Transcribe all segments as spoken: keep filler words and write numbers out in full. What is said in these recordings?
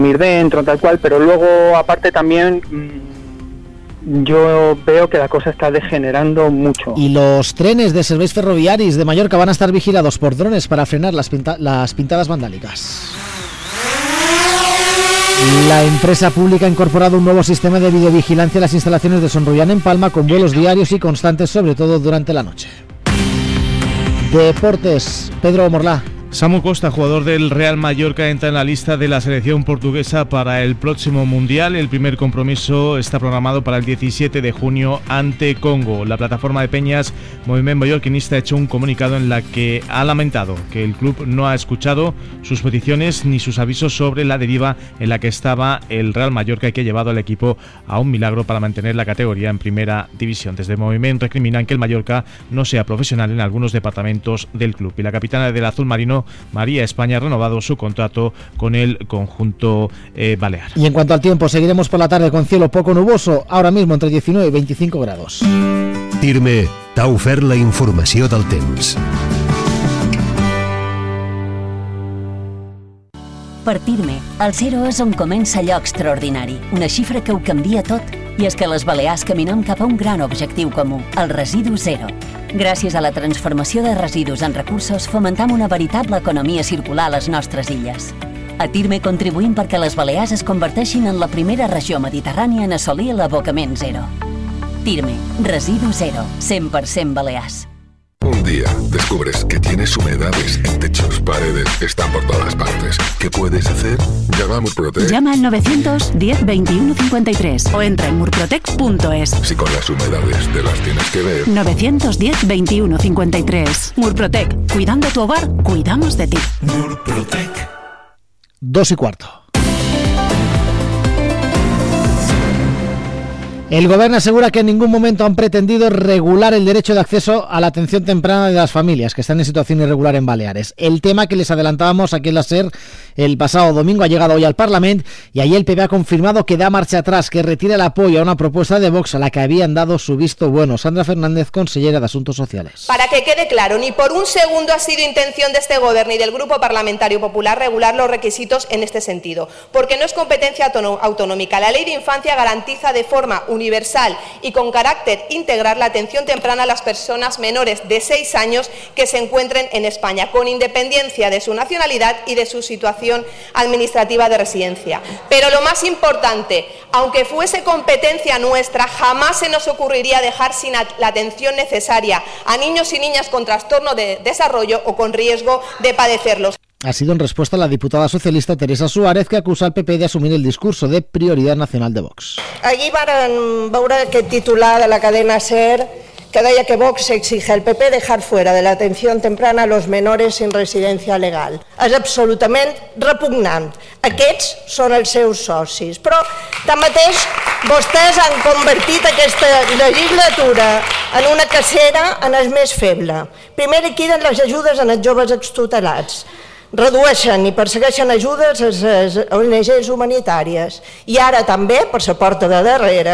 dormir dentro, tal cual, pero luego aparte también mmm, yo veo que la cosa está degenerando mucho. Y los trenes de serveis ferroviaris de Mallorca van a estar vigilados por drones para frenar las, pinta- las pintadas vandálicas. La empresa pública ha incorporado un nuevo sistema de videovigilancia a las instalaciones de Son Roián en Palma, con vuelos diarios y constantes, sobre todo durante la noche. Deportes, Pedro Morlá. Samu Costa, jugador del Real Mallorca, entra en la lista de la selección portuguesa para el próximo Mundial. El primer compromiso está programado para el diecisiete de junio ante Congo. La plataforma de peñas Movimiento Mallorquinista ha hecho un comunicado en la que ha lamentado que el club no ha escuchado sus peticiones ni sus avisos sobre la deriva en la que estaba el Real Mallorca y que ha llevado al equipo a un milagro para mantener la categoría en primera división. Desde el Movimiento recriminan que el Mallorca no sea profesional en algunos departamentos del club. Y la capitana del azul marino, María España, ha renovado su contrato con el conjunto eh, balear. Y en cuanto al tiempo, seguiremos por la tarde con cielo poco nuboso, ahora mismo entre diecinueve y veinticinco grados. Tirme t'ha ofert la informació del temps. Per Tirme, el zero és on comença allò extraordinari, una xifra que ho canvia tot. I és que les Balears caminem cap a un gran objectiu comú, el residu zero. Gràcies a la transformació de residus en recursos, fomentam una veritable economia circular a les nostres illes. A Tirme contribuïm perquè les Balears es converteixin en la primera regió mediterrània en assolir l'abocament zero. Tirme, residu zero, cent per cent Balears. Un día descubres que tienes humedades en techos, paredes, están por todas partes. ¿Qué puedes hacer? Llama a Murprotec. Llama al novecientos diez veintiuno cincuenta y tres o entra en murprotec punto es. Si con las humedades te las tienes que ver. novecientos diez veintiuno cincuenta y tres. Murprotec. Cuidando tu hogar, cuidamos de ti. Murprotec. Dos y cuarto. El Gobierno asegura que en ningún momento han pretendido regular el derecho de acceso a la atención temprana de las familias que están en situación irregular en Baleares. El tema que les adelantábamos aquí en la SER el pasado domingo ha llegado hoy al Parlamento y ahí el P P ha confirmado que da marcha atrás, que retira el apoyo a una propuesta de Vox a la que habían dado su visto bueno. Sandra Fernández, consellera de Asuntos Sociales. Para que quede claro, ni por un segundo ha sido intención de este Gobierno y del Grupo Parlamentario Popular regular los requisitos en este sentido, porque no es competencia autonómica. La Ley de Infancia garantiza de forma universal y con carácter integral la atención temprana a las personas menores de seis años que se encuentren en España, con independencia de su nacionalidad y de su situación administrativa de residencia. Pero lo más importante, aunque fuese competencia nuestra, jamás se nos ocurriría dejar sin la atención necesaria a niños y niñas con trastorno de desarrollo o con riesgo de padecerlos. Ha sido en respuesta a la diputada socialista Teresa Suárez, que acusa al P P de asumir el discurso de prioridad nacional de Vox. Allí van veure aquest titular de la cadena SER que deia que Vox exige al P P dejar fuera de la atención temprana a los menores sin residencia legal. És absolutament repugnant. Aquests són els seus socis. Però, tanmateix, vostès han convertit aquesta legislatura en una cacera en el més feble. Primer liquiden les ajudes en els joves extutelats. Redueixen i persegueixen ajudes a les O N Ges humanitàries i ara també, per la porta de darrere,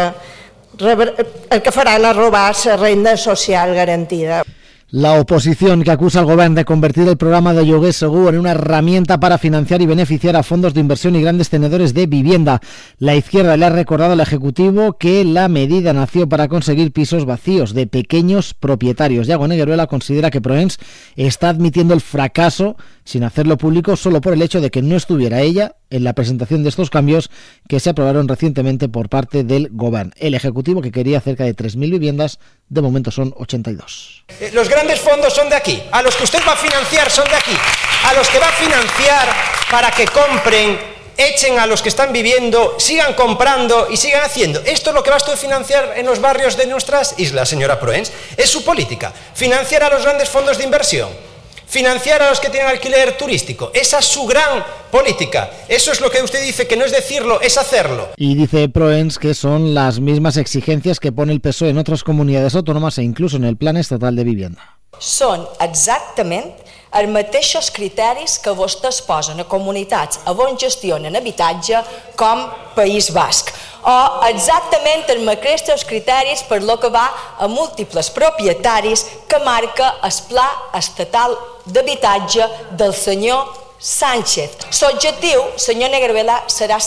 el que faran és robar la renda social garantida. La oposición, que acusa al Gobierno de convertir el programa de lloguer segur en una herramienta para financiar y beneficiar a fondos de inversión y grandes tenedores de vivienda. La izquierda le ha recordado al Ejecutivo que la medida nació para conseguir pisos vacíos de pequeños propietarios. Yago Negueruela considera que Proens está admitiendo el fracaso sin hacerlo público solo por el hecho de que no estuviera ella en la presentación de estos cambios que se aprobaron recientemente por parte del Gobierno. El Ejecutivo, que quería cerca de tres mil viviendas, de momento son ochenta y dos. Los grandes fondos son de aquí, a los que usted va a financiar son de aquí, a los que va a financiar para que compren, echen a los que están viviendo, sigan comprando y sigan haciendo. Esto es lo que va usted a financiar en los barrios de nuestras islas, señora Proens. Es su política, financiar a los grandes fondos de inversión. Financiar a los que tienen alquiler turístico. Esa es su gran política. Eso es lo que usted dice, que no es decirlo, es hacerlo. Y dice Proens que son las mismas exigencias que pone el P S O E en otras comunidades autónomas e incluso en el Plan Estatal de Vivienda. Són exactament els mateixos criteris que vostès posen a comunitats on gestionen habitatge com País Basc. O exactament els mateixos criteris per lo que va a múltiples propietaris que marca el Pla Estatal d'Habitatge del senyor Sánchez. L'objectiu, senyor Negrevela, serà